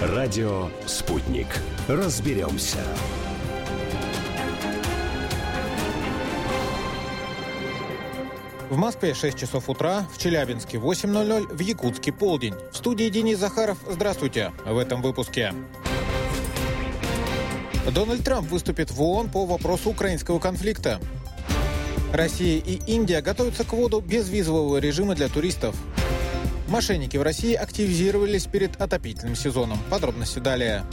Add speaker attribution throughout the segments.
Speaker 1: Радио «Спутник». Разберемся.
Speaker 2: В Москве 6 часов утра, в Челябинске 8:00, в Якутске полдень. В студии Денис Захаров. Здравствуйте. В этом выпуске. Дональд Трамп выступит в ООН по вопросу украинского конфликта. Россия и Индия готовятся к вводу безвизового режима для туристов. Мошенники в России активизировались перед отопительным сезоном. Подробности далее.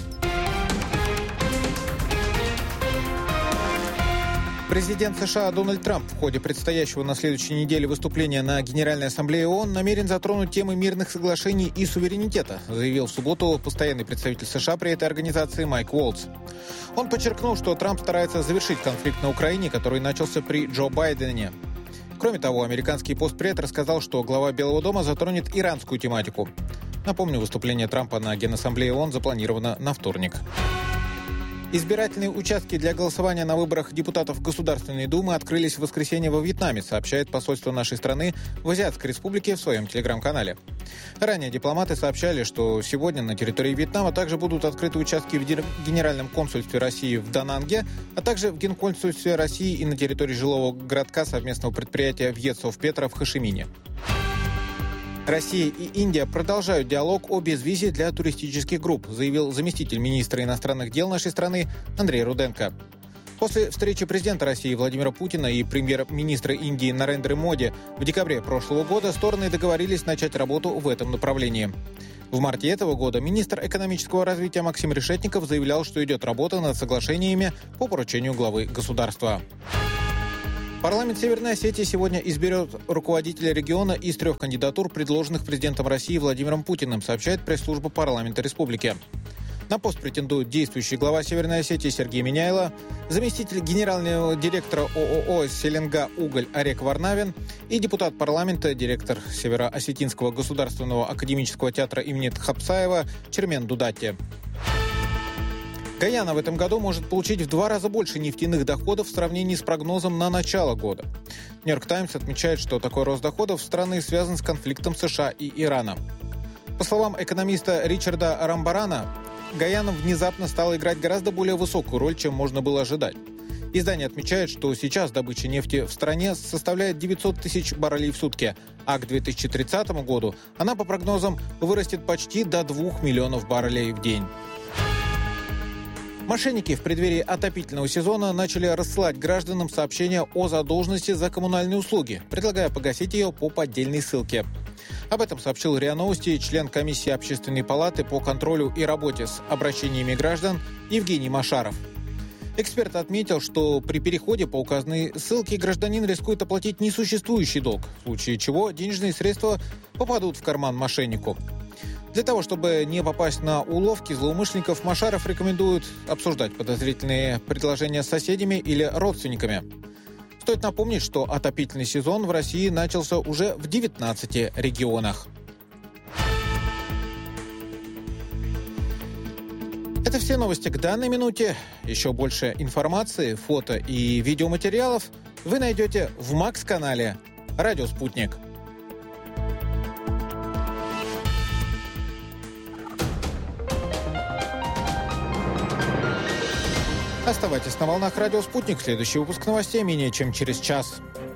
Speaker 2: Президент США Дональд Трамп в ходе предстоящего на следующей неделе выступления на Генеральной Ассамблее ООН намерен затронуть темы мирных соглашений и суверенитета, заявил в субботу постоянный представитель США при этой организации Майк Уолтс. Он подчеркнул, что Трамп старается завершить конфликт на Украине, который начался при Джо Байдене. Кроме того, американский постпред рассказал, что глава Белого дома затронет иранскую тематику. Напомню, выступление Трампа на Генассамблее ООН запланировано на вторник. Избирательные участки для голосования на выборах депутатов Государственной Думы открылись в воскресенье во Вьетнаме, сообщает посольство нашей страны в Азиатской Республике в своем телеграм-канале. Ранее дипломаты сообщали, что сегодня на территории Вьетнама также будут открыты участки в Генеральном консульстве России в Дананге, а также в Генконсульстве России и на территории жилого городка совместного предприятия Вьетсовпетро в Хошимине. Россия и Индия продолжают диалог о безвизе для туристических групп, заявил заместитель министра иностранных дел нашей страны Андрей Руденко. После встречи президента России Владимира Путина и премьер-министра Индии Нарендры Моди в декабре прошлого года стороны договорились начать работу в этом направлении. В марте этого года министр экономического развития Максим Решетников заявлял, что идет работа над соглашениями по поручению главы государства. Парламент Северной Осетии сегодня изберет руководителя региона из 3 кандидатур, предложенных президентом России Владимиром Путиным, сообщает пресс-служба парламента республики. На пост претендуют действующий глава Северной Осетии Сергей Миняйло, заместитель генерального директора ООО «Селенга-Уголь» Арек Варнавин и депутат парламента, директор Североосетинского государственного академического театра имени Тхапсаева Чермен Дудати. Гайана в этом году может получить в 2 раза больше нефтяных доходов в сравнении с прогнозом на начало года. «Нью-Йорк Таймс» отмечает, что такой рост доходов страны связан с конфликтом США и Ирана. По словам экономиста Ричарда Рамбарана, Гайана внезапно стала играть гораздо более высокую роль, чем можно было ожидать. Издание отмечает, что сейчас добыча нефти в стране составляет 900 тысяч баррелей в сутки, а к 2030 году она, по прогнозам, вырастет почти до 2 миллионов баррелей в день. Мошенники в преддверии отопительного сезона начали рассылать гражданам сообщения о задолженности за коммунальные услуги, предлагая погасить ее по поддельной ссылке. Об этом сообщил РИА Новости член комиссии Общественной палаты по контролю и работе с обращениями граждан Евгений Машаров. Эксперт отметил, что при переходе по указанной ссылке гражданин рискует оплатить несуществующий долг, в случае чего денежные средства попадут в карман мошеннику. Для того, чтобы не попасть на уловки злоумышленников, Машаров рекомендует обсуждать подозрительные предложения с соседями или родственниками. Стоит напомнить, что отопительный сезон в России начался уже в 19 регионах. Это все новости к данной минуте. Еще больше информации, фото и видеоматериалов вы найдете в Макс-канале «Радио Спутник». Оставайтесь на волнах «Радио Спутник». Следующий выпуск новостей менее чем через час.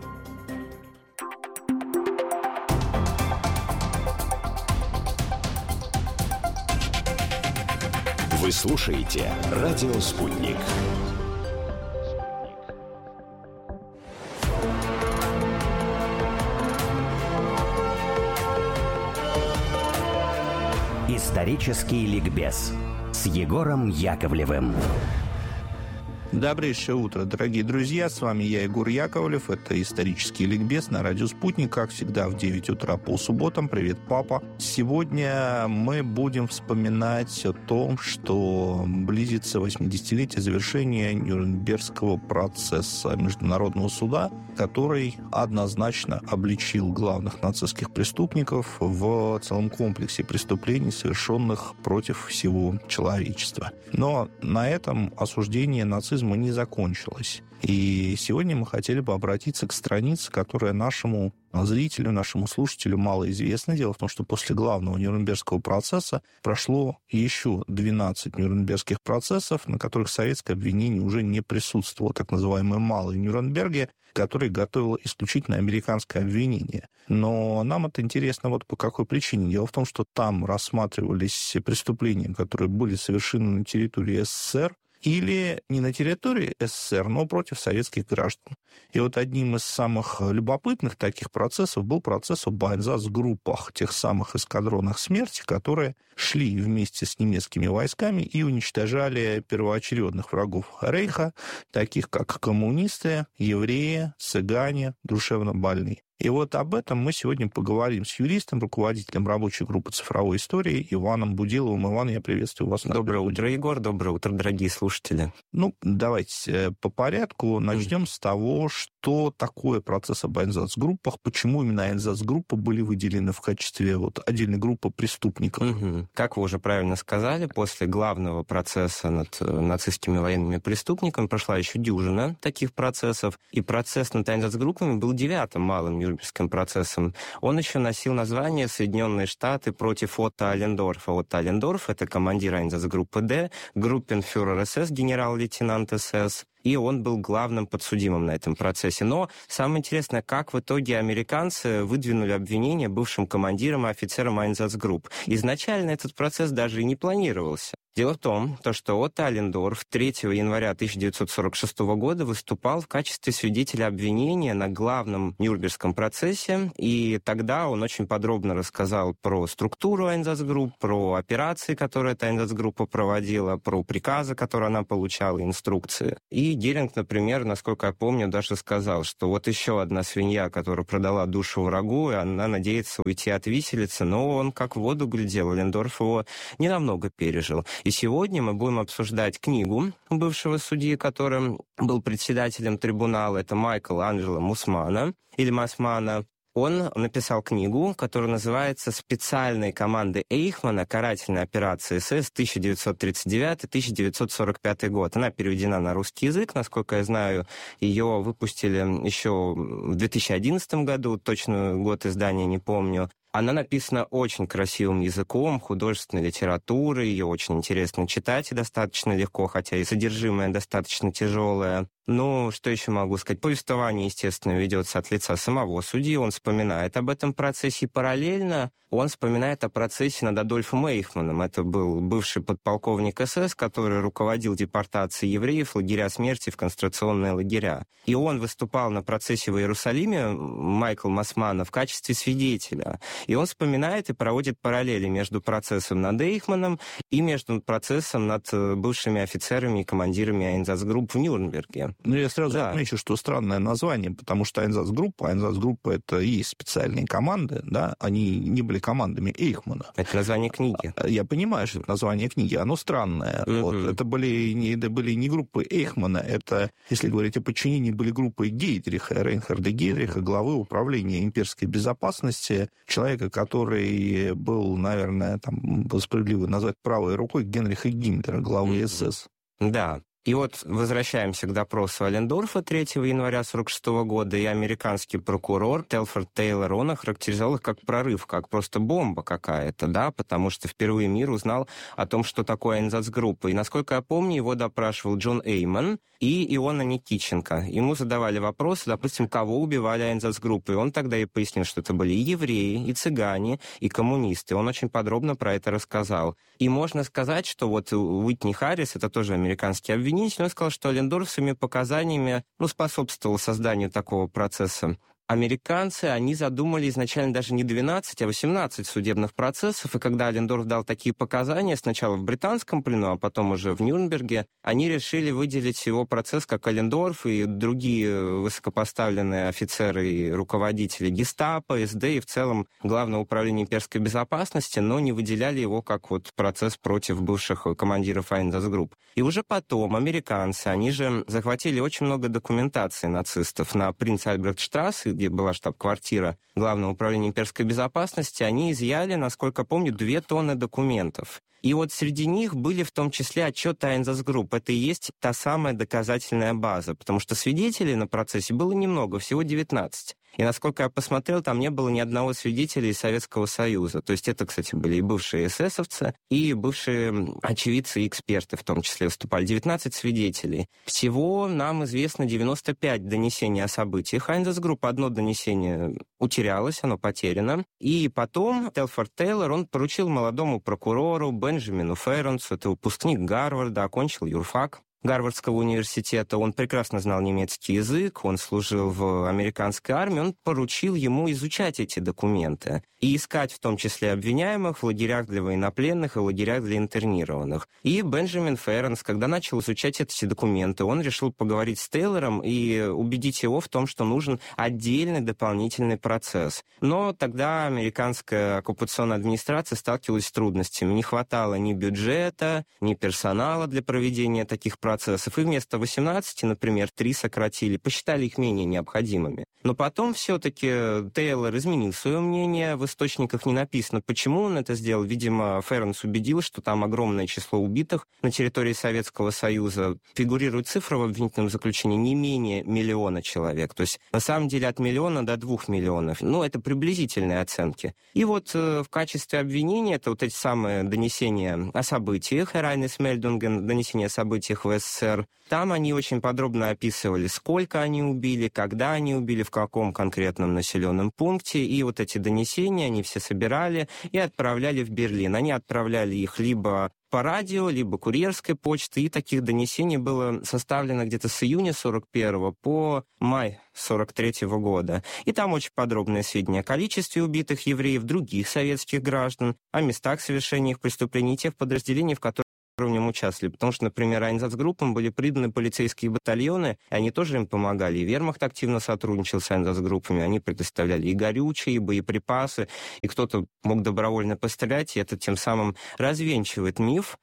Speaker 1: Вы слушаете «Радио Спутник». Исторический ликбез с Егором Яковлевым.
Speaker 3: Добрейшее утро, дорогие друзья. С вами я, Егор Яковлев. Это исторический ликбез на радио «Спутник». Как всегда, в 9 утра по субботам. Привет, папа. Сегодня мы будем вспоминать о том, что близится 80-летие завершения Нюрнбергского процесса Международного суда, который однозначно обличил главных нацистских преступников в целом комплексе преступлений, совершенных против всего человечества. Но на этом осуждение нацизма нацизма не закончилась. И сегодня мы хотели бы обратиться к странице, которая нашему зрителю, нашему слушателю мало известна. Дело в том, что после главного Нюрнбергского процесса прошло еще 12 Нюрнбергских процессов, на которых советское обвинение уже не присутствовало, так называемые «малые Нюрнберги», который готовило исключительно американское обвинение. Но нам это интересно вот по какой причине. Дело в том, что там рассматривались преступления, которые были совершены на территории СССР, или не на территории СССР, но против советских граждан. И вот одним из самых любопытных таких процессов был процесс об айнсацгруппах, тех самых эскадронах смерти, которые шли вместе с немецкими войсками и уничтожали первоочередных врагов Рейха, таких как коммунисты, евреи, цыгане, душевнобольные. И вот об этом мы сегодня поговорим с юристом, руководителем рабочей группы цифровой истории Иваном Будиловым. Иван, я приветствую вас.
Speaker 4: Доброе утро, Егор. Доброе утро, дорогие слушатели.
Speaker 3: Давайте по порядку. Начнем с того, что такое процесс об айнсацгруппах, почему именно айнсацгруппы были выделены в качестве отдельной группы преступников.
Speaker 4: Как вы уже правильно сказали, после главного процесса над нацистскими военными преступниками прошла еще дюжина таких процессов, и процесс над айнсацгруппами был 9-м малым Нюрнбергским процессом. Он еще носил название «Соединенные Штаты против Отто Аллендорфа». Отто Аллендорф — это командир айнсацгруппы «Д», группенфюрер СС, генерал-лейтенант СС, и он был главным подсудимым на этом процессе. Но самое интересное, как в итоге американцы выдвинули обвинение бывшим командирам и офицерам айнсацгрупп. Изначально этот процесс даже и не планировался. Дело в том, что Отто Аллендорф 3 января 1946 года выступал в качестве свидетеля обвинения на главном Нюрнбергском процессе, и тогда он очень подробно рассказал про структуру айнсацгрупп, про операции, которые эта айнсацгруппа проводила, про приказы, которые она получала, инструкции. И Геринг, например, насколько я помню, даже сказал, что вот еще одна свинья, которая продала душу врагу, и она надеется уйти от виселицы, но он как в воду глядел, Аллендорф его ненамного пережил. И сегодня мы будем обсуждать книгу бывшего судьи, которым был председателем трибунала, это Майкл Анджело Мусмана, или Масмана. Он написал книгу, которая называется «Специальные команды Эйхмана. Карательная операция СС 1939-1945 год». Она переведена на русский язык, насколько я знаю. Ее выпустили еще в 2011 году, точно год издания не помню. Она написана очень красивым языком, художественной литературой, ее очень интересно читать и достаточно легко, хотя и содержимое достаточно тяжелое. Ну, что еще могу сказать? Повествование, естественно, ведется от лица самого судьи, он вспоминает об этом процессе, и параллельно он вспоминает о процессе над Адольфом Эйхманом. Это был бывший подполковник СС, который руководил депортацией евреев в лагеря смерти, в концентрационные лагеря. И он выступал на процессе в Иерусалиме, Майкл Масмана, в качестве свидетеля. И он вспоминает и проводит параллели между процессом над Эйхманом и между процессом над бывшими офицерами и командирами айнсацгрупп в Нюрнберге.
Speaker 3: Я сразу отмечу, что странное название, потому что айнсацгруппа это и есть специальные команды, да, они не были командами Эйхмана.
Speaker 4: Это название книги.
Speaker 3: Я понимаю, что это название книги, оно странное. Это были не группы Эйхмана, это, если говорить о подчинении, были группы Гейдриха, Рейнхарда Гейдриха, главы управления имперской безопасности, человека, который был, наверное, справедливо назвать правой рукой Генриха Гиммлера, главы СС.
Speaker 4: Да. И вот возвращаемся к допросу Аллендорфа 3 января 1946 года, и американский прокурор Телфорд Тейлор, он охарактеризовал их как прорыв, как просто бомба какая-то, да, потому что впервые мир узнал о том, что такое айнсацгруппа. И, насколько я помню, его допрашивал Джон Эйман и Иона Никитченко. Ему задавали вопросы, допустим, кого убивали айнсацгруппы. И он тогда и пояснил, что это были и евреи, и цыгане, и коммунисты. Он очень подробно про это рассказал. И можно сказать, что вот Уитни Харрис, это тоже американский обвинитель, он сказал, что Аллендорф своими показаниями способствовал созданию такого процесса. Американцы, они задумали изначально даже не 12, а 18 судебных процессов, и когда Аллендорф дал такие показания, сначала в британском плену, а потом уже в Нюрнберге, они решили выделить его процесс как Аллендорф и другие высокопоставленные офицеры и руководители гестапо, СД и в целом Главного управления имперской безопасности, но не выделяли его как процесс против бывших командиров айнсацгрупп. И уже потом американцы, они же захватили очень много документации нацистов на Принц-Альбрехт-штрассе, где была штаб-квартира Главного управления имперской безопасности, они изъяли, насколько помню, 2 тонны документов. И вот среди них были в том числе отчеты Einsatzgrupp. Это и есть та самая доказательная база, потому что свидетелей на процессе было немного, всего 19. И, насколько я посмотрел, там не было ни одного свидетеля из Советского Союза. То есть это, кстати, были и бывшие эсэсовцы, и бывшие очевидцы и эксперты в том числе выступали. 19 свидетелей. Всего нам известно 95 донесений о событиях Einsatzgrupp. Одно донесение утерялось, оно потеряно. И потом Телфорд Тейлор, он поручил молодому прокурору Бенджамину Ференсу, это выпускник Гарварда, окончил юрфак Гарвардского университета, он прекрасно знал немецкий язык, он служил в американской армии, он поручил ему изучать эти документы и искать в том числе обвиняемых в лагерях для военнопленных и лагерях для интернированных. И Бенджамин Ференс, когда начал изучать эти документы, он решил поговорить с Тейлором и убедить его в том, что нужен отдельный дополнительный процесс. Но тогда американская оккупационная администрация сталкивалась с трудностями. Не хватало ни бюджета, ни персонала для проведения таких процессов. И вместо 18, например, 3 сократили, посчитали их менее необходимыми. Но потом все-таки Тейлор изменил свое мнение, в источниках не написано, почему он это сделал. Видимо, Ференс убедил, что там огромное число убитых на территории Советского Союза. Фигурирует цифра в обвинительном заключении не менее 1 миллиона человек. То есть, на самом деле, от 1 миллиона до 2 миллионов. Ну, это приблизительные оценки. И вот в качестве обвинения это вот эти самые донесения о событиях, Ereignismeldungen, донесения о событиях в СССР. Там они очень подробно описывали, сколько они убили, когда они убили, в каком конкретном населенном пункте. И вот эти донесения они все собирали и отправляли в Берлин. Они отправляли их либо по радио, либо курьерской почтой. И таких донесений было составлено где-то с июня 41 по май 43 года. И там очень подробные сведения о количестве убитых евреев, других советских граждан, о местах совершения их преступлений и тех подразделений, в которых в нем участвовали. Потому что, например, Einsatzgruppen были приданы полицейские батальоны, и они тоже им помогали. И Вермахт активно сотрудничал с Einsatzgruppами. Они предоставляли и горючие, и боеприпасы, и кто-то мог добровольно пострелять, и это тем самым развенчивает миф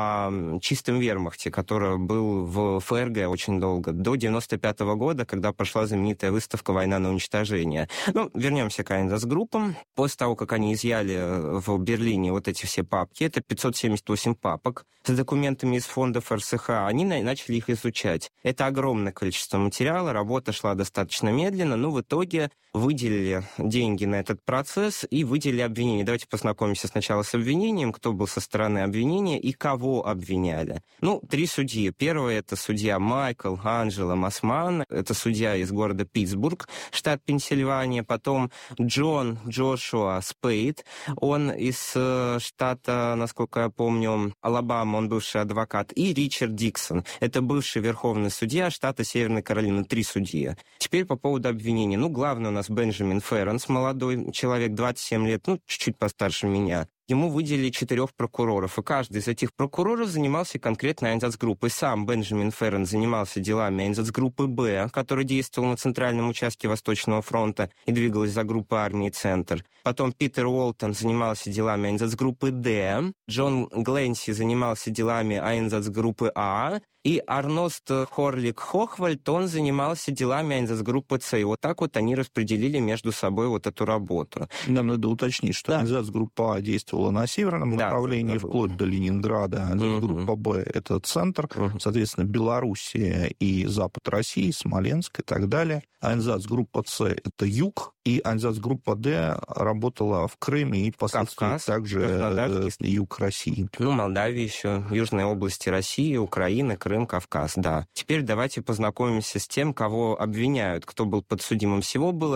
Speaker 4: о чистом вермахте, который был в ФРГ очень долго, до 1995 года, когда прошла знаменитая выставка «Война на уничтожение». Ну, вернемся к Einsatzgruppen. После того, как они изъяли в Берлине вот эти все папки, это 578 папок с документами из фондов РСХ, они начали их изучать. Это огромное количество материала, работа шла достаточно медленно, но в итоге выделили деньги на этот процесс и выделили обвинение. Давайте познакомимся сначала с обвинением, кто был со стороны обвинения и кого обвиняли. Ну, 3 судьи. Первый — это судья Майкл Анджело Массман, это судья из города Питтсбург, штат Пенсильвания. Потом Джон Джошуа Спейд, он из штата, насколько я помню, Алабама, он бывший адвокат. И Ричард Диксон, это бывший верховный судья штата Северной Каролины. 3 судьи. Теперь по поводу обвинений. Ну, главный у нас Бенджамин Ференс, молодой человек, 27 лет, ну, чуть-чуть постарше меня. Ему выделили 4 прокуроров, и каждый из этих прокуроров занимался конкретно Einsatzgruppой. Сам Бенджамин Ференс занимался делами Einsatzgruppы Б, которая действовала на центральном участке Восточного фронта и двигалась за группой армии «Центр». Потом Питер Уолтон занимался делами Einsatzgruppы Д, Джон Гленси занимался делами Einsatzgruppы А, и Арност Хорлик Хохвальд, он занимался делами Einsatzgruppы С. И вот так вот они распределили между собой вот эту работу.
Speaker 3: Нам надо уточнить, что Einsatzgruppа А действовала на северном направлении, вплоть до Ленинграда. Einsatzgruppа Б — это центр, соответственно, Белоруссия и Запад России, Смоленск и так далее. Einsatzgruppа С — это юг, и Einsatzgruppа Д работала в Крыме и, впоследствии, также юг России.
Speaker 4: Ну, Молдавия еще, южные области России, Украина, Крым, Кавказ, да. Теперь давайте познакомимся с тем, кого обвиняют, кто был подсудимым. Всего было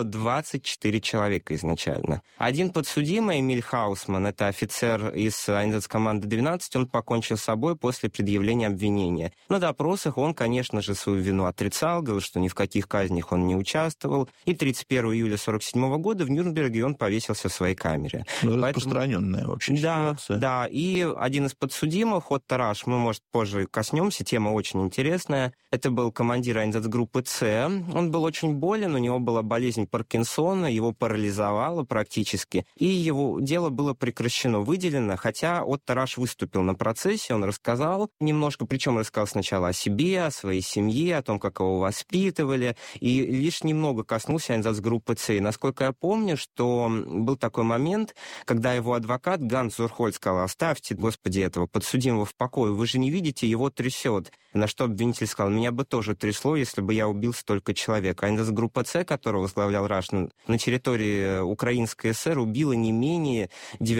Speaker 4: 24 человека изначально. Один подсудимый, Эмиль Хаусман, это офицер из Einsatzkommando 12, он покончил с собой после предъявления обвинения. На допросах он, конечно же, свою вину отрицал, говорил, что ни в каких казнях он не участвовал. И 31 июля 1947 года в Нюрнберге он повесился в своей камере.
Speaker 3: Распространенная вообще ситуация.
Speaker 4: Да, и один из подсудимых, Отто Раш, мы, может, позже коснемся, тема очень интересная. Это был командир Einsatzgruppы С. Он был очень болен, у него была болезнь Паркинсона, его парализовало практически, и его дело было прекращено запрещено, выделено, хотя Отто Раш выступил на процессе, он рассказал немножко, причем рассказал сначала о себе, о своей семье, о том, как его воспитывали, и лишь немного коснулся Айнсацгруппы С. И насколько я помню, что был такой момент, когда его адвокат Ганс Зурхольд сказал: оставьте, господи, этого подсудимого в покое, вы же не видите, его трясет. На что обвинитель сказал: меня бы тоже трясло, если бы я убил столько человек. Айнсацгруппа С, которую возглавлял Раш, на территории Украинской ССР убила не менее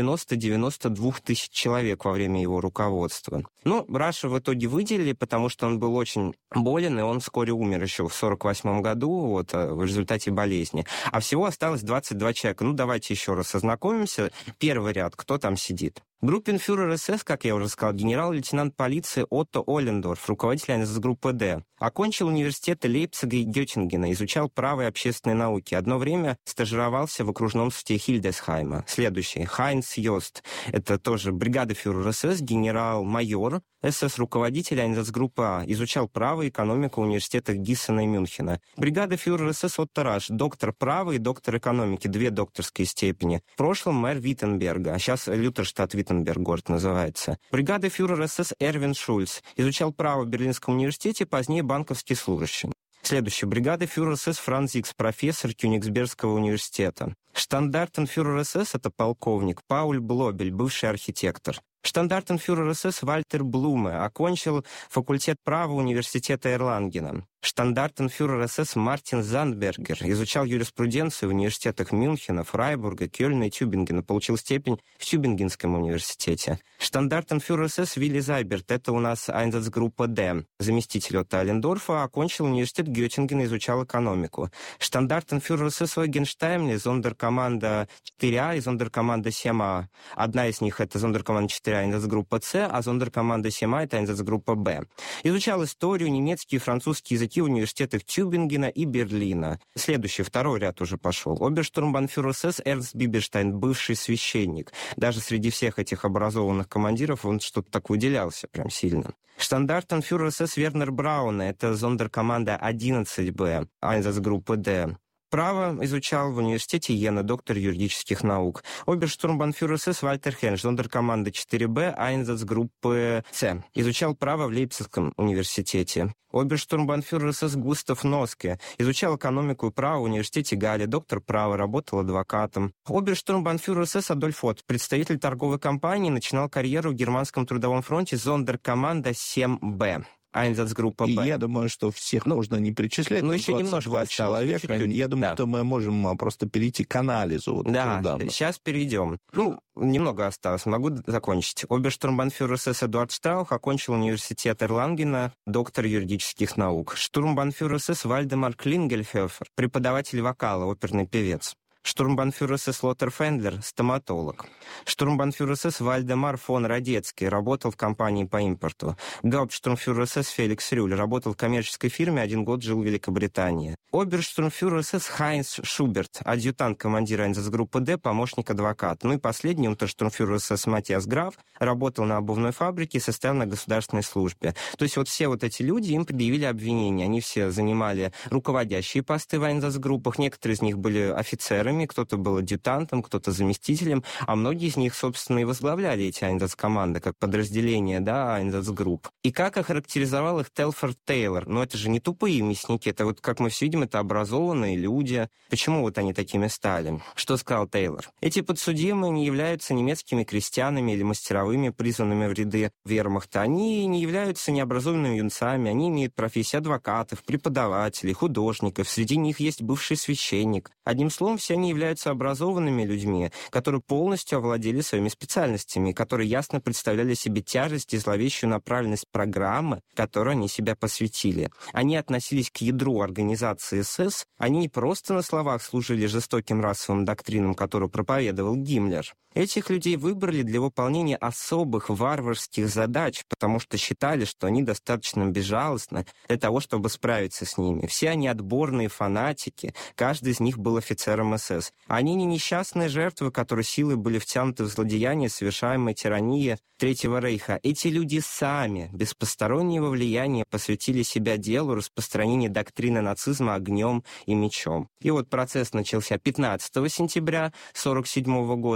Speaker 4: 90-92 тысяч человек во время его руководства. Но Раша в итоге выделили, потому что он был очень болен, и он вскоре умер еще в 1948 году в результате болезни. А всего осталось 22 человека. Давайте еще раз ознакомимся. Первый ряд, кто там сидит? Группенфюрер СС, как я уже сказал, генерал-лейтенант полиции Отто Оллендорф, руководитель Айнсацгруппы Д. Окончил университеты Лейпцига и Геттингена, изучал право и общественные науки. Одно время стажировался в окружном суде Хильдесхайма. Следующий. Хайнц Йост. Это тоже бригадефюрер СС, генерал-майор СС, руководитель Айнсацгруппы А. Изучал право и экономику в университетах Гиссена и Мюнхена. Бригадефюрер СС Отто Раш, доктор права и доктор экономики, 2 докторские степени. В прошлом мэр Виттенберга, а сейчас Лютерштадт Виттенберг город называется. Бригадефюрер СС Эрвин Шульц. Изучал право в Берлинском университете, позднее банковский служащий. Следующий. Бригадефюрер СС Франц Зикс, профессор Кёнигсбергского университета. Штандартенфюрер СС, это полковник, Пауль Блобель, бывший архитектор. Штандартенфюрер СС Вальтер Блуме, окончил факультет права университета Эрлангена. Штандартенфюрер СС Мартин Зандбергер, изучал юриспруденцию в университетах Мюнхена, Фрайбурга, Кёльна и Тюбингена, получил степень в Тюбингенском университете. Штандартенфюрер СС Вилли Зайберт, это у нас Айнсацгруппа Д, заместитель Отто Оллендорфа, окончил университет Геттингена, изучал экономику. Штандартенфюрер СС Ойген Штаймли, зондеркоманда 4А и зондеркоманда 7А. Одна из них это зондеркоманда 4А Айнсацгруппа С, а зондеркоманда 7А это Айнсацгруппа Б. Изучал историю, немецкий и французский языки в университетах Тюбингена и Берлина. Следующий, второй ряд уже пошел. Оберштурмбанфюрер СС Эрнст Биберштайн, бывший священник. Даже среди всех этих образованных командиров он что-то так выделялся прям сильно. Штандартенфюрер СС Вернер Брауне, это зондеркоманда 11Б, Айнсацгруппы Д. Право изучал в университете Йена, доктор юридических наук. Оберштурмбанфюрер СС Вальтер Хенш, зондеркоманда 4Б, Айнсацгруппы С. Изучал право в Лейпцигском университете. Оберштурмбанфюрер СС Густав Носке. Изучал экономику и право в университете Галле, доктор права, работал адвокатом. Оберштурмбанфюрер СС Адольф Отт, представитель торговой компании, начинал карьеру в Германском трудовом фронте, зондеркоманда 7Б. Айнсацгруппа Б.
Speaker 3: Я думаю, что всех нужно не перечислять.
Speaker 4: Еще немножко
Speaker 3: человек.
Speaker 4: Чуть-чуть.
Speaker 3: Я думаю, что мы можем просто перейти к анализу.
Speaker 4: Сейчас перейдем. Немного осталось, могу закончить. Оберштурмбанфюрер СС Эдуард Штраух окончил университет Эрлангена, доктор юридических наук. Штурмбанфюрер СС Вальдемар Клингельхёфер, преподаватель вокала, оперный певец. Штурмбанфюрер СС Лотер Фендлер, стоматолог. Штурмбанфюрер СС Вальдемар фон Радецкий, работал в компании по импорту. Гауптштурмфюрер СС Феликс Рюль, работал в коммерческой фирме, 1 год жил в Великобритании. Оберштурмфюрер СС Хайнц Шуберт, адъютант командира Айнсацгруппы Д, помощник адвоката. И последний, унтерштурмфюрер СС Матиас Граф, работал на обувной фабрике, состоял на государственной службе. То есть все эти люди, им предъявили обвинения. Они все занимали руководящие посты в Айнсацгруппах, некоторые из них были офицерами, кто-то был адъютантом, кто-то заместителем, а многие из них, собственно, и возглавляли эти Айнсац-команды, как подразделения, Айнсац-групп. И как охарактеризовал их Телфорд Тейлор? Это же не тупые мясники, это как мы все видим, это образованные люди. Почему они такими стали? Что сказал Тейлор? Эти подсудимые не являются немецкими крестьянами или мастеровыми, призванными в ряды вермахта. Они не являются необразованными юнцами, они имеют профессии адвокатов, преподавателей, художников, среди них есть бывший священник. Одним словом, все они являются образованными людьми, которые полностью овладели своими специальностями, которые ясно представляли себе тяжесть и зловещую направленность программы, которой они себя посвятили. Они относились к ядру организации СС, они не просто на словах служили жестоким расовым доктринам, которую проповедовал Гиммлер. Этих людей выбрали для выполнения особых варварских задач, потому что считали, что они достаточно безжалостны для того, чтобы справиться с ними. Все они отборные фанатики, каждый из них был офицером СС. Они не несчастные жертвы, которые силой были втянуты в злодеяния, совершаемые тиранией Третьего Рейха. Эти люди сами, без постороннего влияния, посвятили себя делу распространения доктрины нацизма огнем и мечом. И процесс начался 15 сентября 1947 года, прошло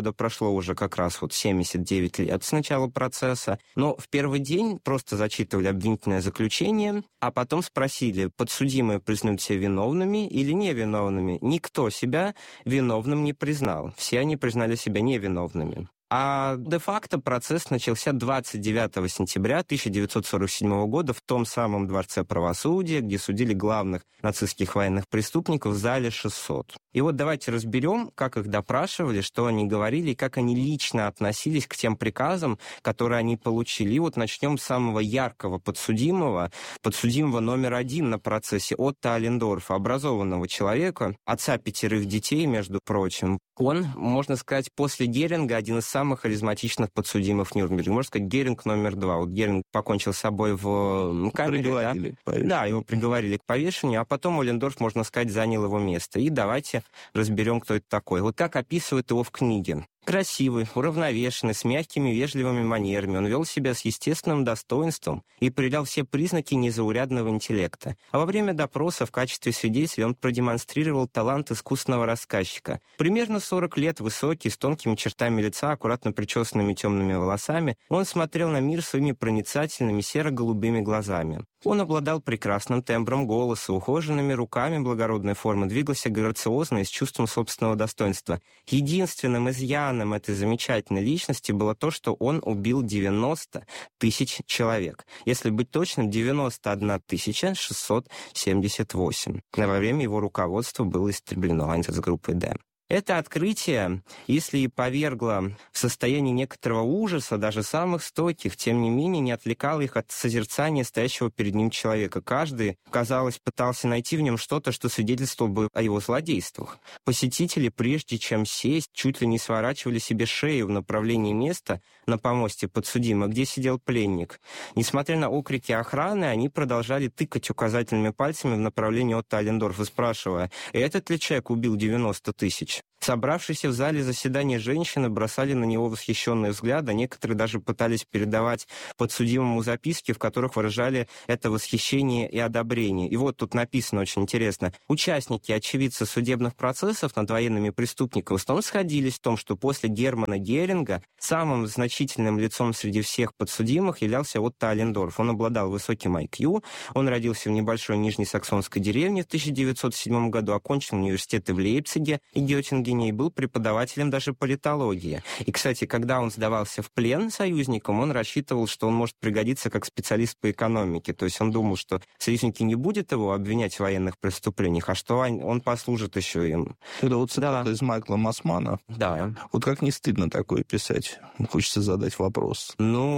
Speaker 4: прошло уже как раз 79 лет с начала процесса. Но в первый день просто зачитывали обвинительное заключение, а потом спросили, подсудимые признают себя виновными или невиновными. Никто себя виновным не признал. Все они признали себя невиновными. А де-факто процесс начался 29 сентября 1947 года в том самом Дворце правосудия, где судили главных нацистских военных преступников в зале 600. И давайте разберем, как их допрашивали, что они говорили и как они лично относились к тем приказам, которые они получили. И начнем с самого яркого подсудимого номер 1 на процессе, Отто Аллендорфа, образованного человека, отца 5 детей, между прочим. Он, можно сказать, после Геринга один из самых харизматичных подсудимых в Нюрнберге. Можно сказать, Геринг номер 2. Геринг покончил с собой в камере. Да, его приговорили к повешению, а потом Аллендорф, можно сказать, занял его место. И давайте разберем, кто это такой. Как описывают его в книге. Красивый, уравновешенный, с мягкими, вежливыми манерами. Он вел себя с естественным достоинством и проявлял все признаки незаурядного интеллекта. А во время допроса в качестве свидетеля он продемонстрировал талант искусного рассказчика. Примерно 40 лет, высокий, с тонкими чертами лица, аккуратно причесанными темными волосами, он смотрел на мир своими проницательными серо-голубыми глазами. Он обладал прекрасным тембром голоса, ухоженными руками благородной формы, двигался грациозно и с чувством собственного достоинства. Единственным изъяном этой замечательной личности было то, что он убил 90 тысяч человек. Если быть точным, 91 678. Во время его руководства было истреблено Айнсацгруппой «Д». Это открытие, если и повергло в состояние некоторого ужаса даже самых стойких, тем не менее не отвлекало их от созерцания стоящего перед ним человека. Каждый, казалось, пытался найти в нем что-то, что свидетельствовало бы о его злодействах. Посетители, прежде чем сесть, чуть ли не сворачивали себе шею в направлении места на помосте подсудимого, где сидел пленник. Несмотря на окрики охраны, они продолжали тыкать указательными пальцами в направлении Отто Аллендорфа, спрашивая, этот ли человек убил 90 тысяч? Собравшиеся в зале заседания женщины бросали на него восхищенные взгляды, некоторые даже пытались передавать подсудимому записки, в которых выражали это восхищение и одобрение. И тут написано очень интересно. Участники, очевидцы судебных процессов над военными преступниками в основном сходились в том, что после Германа Геринга самым значительным лицом среди всех подсудимых являлся Отто Аллендорф. Он обладал высоким IQ, он родился в небольшой нижнесаксонской деревне в 1907 году, окончил университеты в Лейпциге и Геттингене, и был преподавателем даже политологии. И, кстати, когда он сдавался в плен союзникам, он рассчитывал, что он может пригодиться как специалист по экономике. То есть он думал, что союзники не будут его обвинять в военных преступлениях, а что он послужит еще им.
Speaker 3: Это цитата из Майкла Массмана.
Speaker 4: Да.
Speaker 3: Как не стыдно такое писать? Хочется задать вопрос.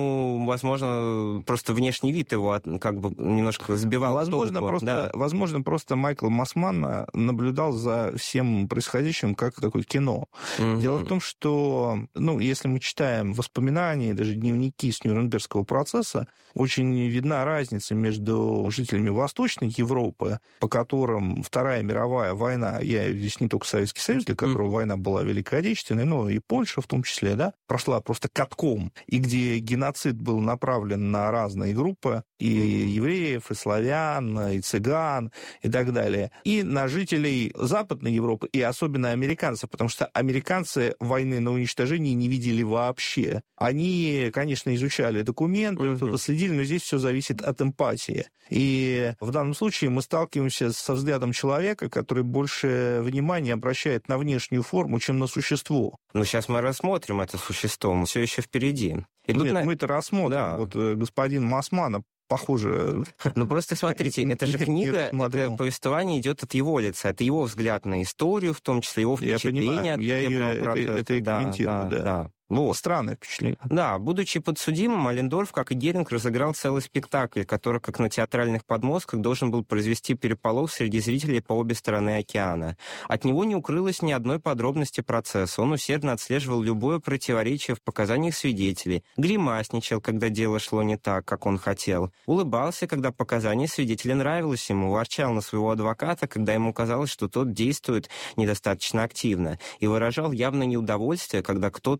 Speaker 4: Возможно, просто внешний вид его немножко сбивал.
Speaker 3: Возможно, просто Майкл Массман наблюдал за всем происходящим как такое кино. Дело в том, что, если мы читаем воспоминания, даже дневники с Нюрнбергского процесса, очень видна разница между жителями Восточной Европы, по которым Вторая мировая война, я здесь не только Советский Союз, для которого война была великой отечественной, но и Польша в том числе, прошла просто катком, и где геноцид был направлен на разные группы, и евреев, и славян, и цыган, и так далее, и на жителей Западной Европы, и особенно американцев, потому что американцы войны на уничтожение не видели вообще. Они, конечно, изучали документы, следили, но здесь все зависит от эмпатии. И в данном случае мы сталкиваемся со взглядом человека, который больше внимания обращает на внешнюю форму, чем на существо.
Speaker 4: Сейчас мы рассмотрим это существо, мы все еще впереди.
Speaker 3: Мы это рассмотрим. Да. Господин Массмана, похоже...
Speaker 4: Просто смотрите, это же книга, повествование идет от его лица, это его взгляд на историю, в том числе его впечатления.
Speaker 3: Это комментирую, да. Странное впечатление.
Speaker 4: Да, будучи подсудимым, Аллендорф, как и Геринг, разыграл целый спектакль, который, как на театральных подмостках, должен был произвести переполох среди зрителей по обе стороны океана. От него не укрылось ни одной подробности процесса. Он усердно отслеживал любое противоречие в показаниях свидетелей, гримасничал, когда дело шло не так, как он хотел, улыбался, когда показания свидетеля нравилось ему, ворчал на своего адвоката, когда ему казалось, что тот действует недостаточно активно, и выражал явное неудовольствие, когда кто-то из его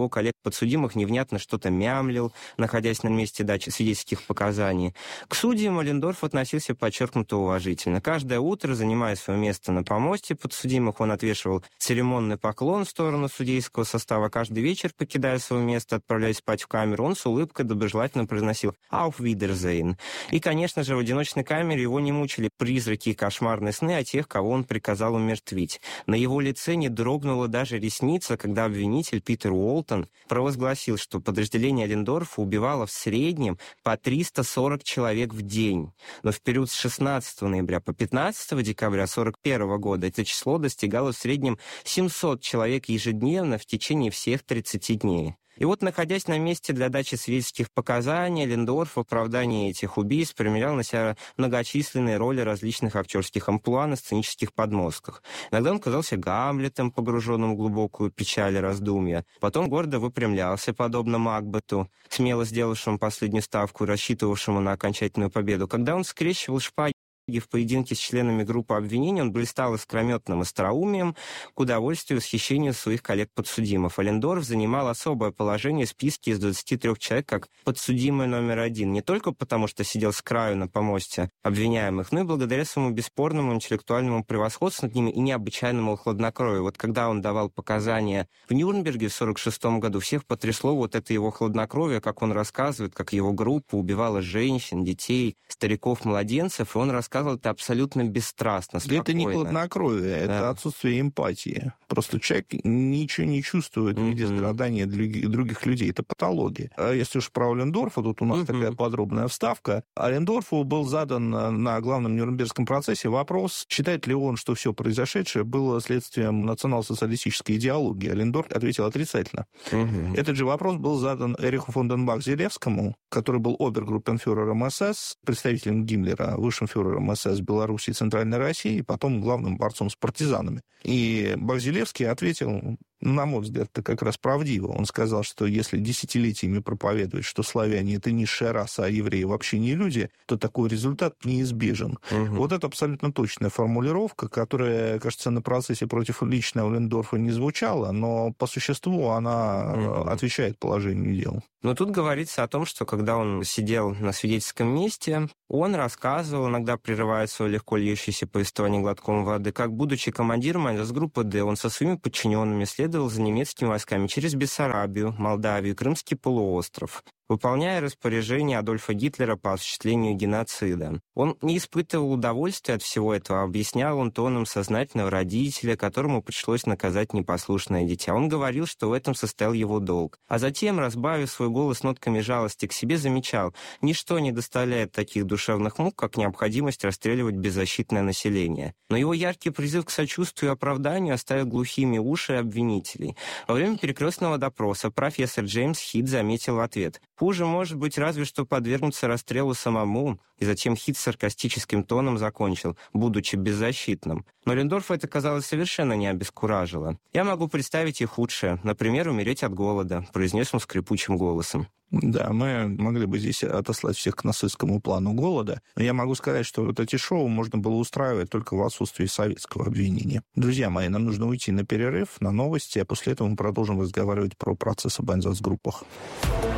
Speaker 4: коллег-подсудимых невнятно что-то мямлил, находясь на месте дачи свидетельских показаний. К судьям Аллендорф относился подчеркнуто уважительно. Каждое утро, занимая свое место на помосте подсудимых, он отвешивал церемонный поклон в сторону судейского состава. Каждый вечер, покидая свое место, отправляясь спать в камеру, он с улыбкой доброжелательно произносил «Auf Wiedersehen». И, конечно же, в одиночной камере его не мучили призраки и кошмарные сны о тех, кого он приказал умертвить. На его лице не дрогнула даже ресница, когда обвинитель Питер Уолтон провозгласил, что подразделение Аллендорфа убивало в среднем по 340 человек в день. Но в период с 16 ноября по 15 декабря 1941 года это число достигало в среднем 700 человек ежедневно в течение всех 30 дней. И вот, находясь на месте для дачи свидетельских показаний, Аллендорф в оправдании этих убийств примерял на себя многочисленные роли различных актерских амплуа на сценических подмостках. Иногда он казался Гамлетом, погруженным в глубокую печаль и раздумья. Потом гордо выпрямлялся, подобно Макбету, смело сделавшему последнюю ставку и рассчитывавшему на окончательную победу. Когда он скрещивал шпаги в поединке с членами группы обвинения, он блистал искрометным остроумием к удовольствию и восхищению своих коллег-подсудимых. Аллендорф занимал особое положение в списке из 23 человек как подсудимый номер один, не только потому, что сидел с краю на помосте обвиняемых, но и благодаря своему бесспорному интеллектуальному превосходству над ними и необычайному хладнокровию. Вот когда он давал показания в Нюрнберге в 1946 году, всех потрясло вот это его хладнокровие, как он рассказывает, как его группа убивала женщин, детей, стариков, младенцев, и он рассказывал это абсолютно бесстрастно, спокойно.
Speaker 3: Это не хладнокровие, это отсутствие эмпатии. Просто человек ничего не чувствует в виде страдания других людей. Это патология. А если уж про Аллендорфа, тут у нас такая подробная вставка. Аллендорфу был задан на главном Нюрнбергском процессе вопрос, считает ли он, что все произошедшее было следствием национал-социалистической идеологии. Аллендорф ответил отрицательно. Этот же вопрос был задан Эриху фон ден Бах-Зелевскому, который был обергруппенфюрером СС, представителем Гиммлера, высшим фюрером СС Белоруссии и Центральной России, и потом главным борцом с партизанами. И Бах-Зелевский ответил, на мой взгляд, это как раз правдиво. Он сказал, что если десятилетиями проповедовать, что славяне — это низшая раса, а евреи вообще не люди, то такой результат неизбежен. Вот это абсолютно точная формулировка, которая, кажется, на процессе против лично Аллендорфа не звучала, но по существу она отвечает положению дел.
Speaker 4: Но тут говорится о том, что когда он сидел на свидетельском месте, он рассказывал, иногда прерывая свое легко льющееся повествование глотком воды, как, будучи командиром группы «Д», он со своими подчиненными следовал за немецкими войсками через Бессарабию, Молдавию, Крымский полуостров, выполняя распоряжение Адольфа Гитлера по осуществлению геноцида. Он не испытывал удовольствия от всего этого, объяснял он тоном сознательного родителя, которому пришлось наказать непослушное дитя. Он говорил, что в этом состоял его долг. А затем, разбавив свой голос нотками жалости к себе, замечал, ничто не доставляет таких душевных мук, как необходимость расстреливать беззащитное население. Но его яркий призыв к сочувствию и оправданию оставил глухими уши обвинителей. Во время перекрестного допроса профессор Джеймс Хит заметил в ответ: «Хуже может быть разве что подвергнуться расстрелу самому», и затем Хит саркастическим тоном закончил, будучи беззащитным. Но Аллендорфа это, казалось, совершенно не обескуражило. «Я могу представить и худшее, например, умереть от голода», произнес он скрипучим голосом.
Speaker 3: Да, мы могли бы здесь отослать всех к нацистскому плану голода, но я могу сказать, что вот эти шоу можно было устраивать только в отсутствии советского обвинения. Друзья мои, нам нужно уйти на перерыв, на новости, а после этого мы продолжим разговаривать про процесс об Айнсацгруппах.